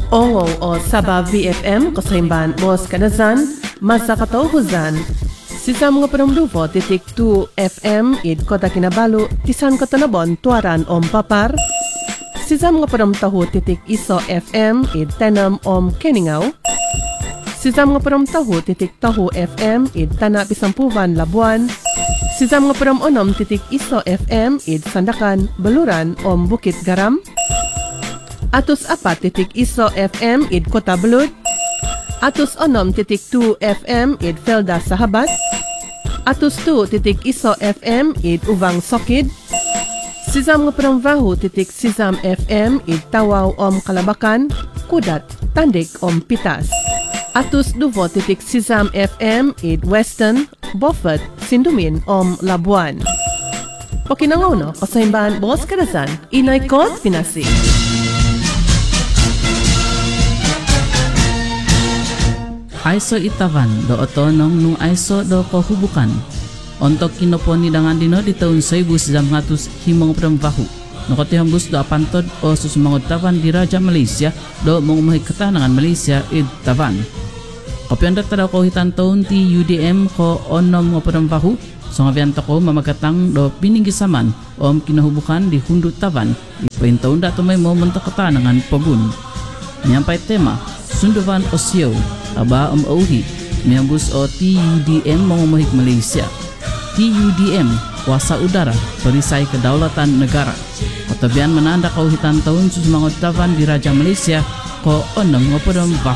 Ongo o Sabah VFM kasaimban Mos Kanazan, Masa Katauhuzan. Sisam nga perumduvo titik 2 FM id Kota Kinabalu, Tisan Katanabon, Tuaran om Papar. Sisam nga perumtahu titik iso FM id Tenam om Keningaw. Sisam nga perumtahu titik tahu FM id Tana Pisampuvan, Labuan. Sisam nga perumonom titik iso FM id Sandakan, Baluran om Bukit Garam. Atus 4 titik iso FM id Kota Belud. Atus 6 titik 2 FM id Felda Sahabat. Atus 2 titik iso FM id Uvang Sokid. Sisam nga perangvahu titik Sisam FM id Tawaw om Kalabakan, Kudat, Tandik om Pitas. Atus 2 titik Sisam FM id Western, Beaufort, Sindumin om Labuan. Pakinangaw kasaimban Mos Kanazan, Inay Kot Pinasi. Aiso itavan do otonong nung aiso do kohubukan. Ontok kinopon ni dangan dino di tahun 1900 himong perembahu. Nokoti hambus do apantod o susumangod tavan di Raja Malaysia do mengumuhi ketanangan Malaysia id tavan. Kopian data do kohitan tahun ti UDM ko onom ngo perembahu. Songavian toko mamagatang do pininggisaman om kinahubukan di hundu tavan. Ipain tahun dato may mo mentok ketanangan pabun. Nyampai tema Sunduvan Osio Aba Auhi Miambus o TUDM mengumuhik Malaysia. TUDM Kuasa Udara Perisai Kedaulatan Negara. Kotabian menanda kauhitan tahun susumangod tavan di Raja Malaysia ko onong ngopodom bah.